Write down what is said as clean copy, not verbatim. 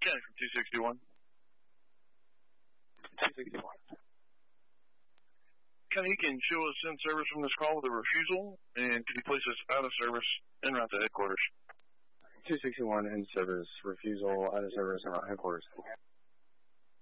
Kenny from 261. 261. Kenny, can you show us in service from this call with a refusal? And could you place us out of service en route to headquarters? 261 in service, refusal, out of service, around headquarters.